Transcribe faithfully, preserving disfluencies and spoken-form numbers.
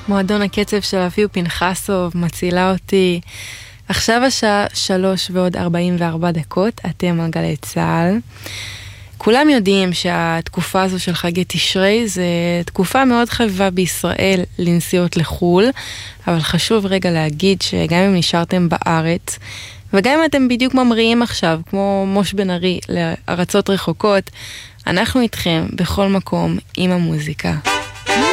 מועדון הקצב של אביהו פנחסוב מצילה אותי. עכשיו השעה שלוש ועוד ארבעים וארבע דקות, אתם על גלי צהל. כולם יודעים שהתקופה הזו של חגי תשרי זה תקופה מאוד חביבה בישראל לנסיעות לחול, אבל חשוב רגע להגיד שגם אם נשארתם בארץ, וגם אם אתם בדיוק ממריאים עכשיו, כמו מוש בן ארי, לארצות רחוקות, אנחנו איתכם בכל מקום עם המוזיקה.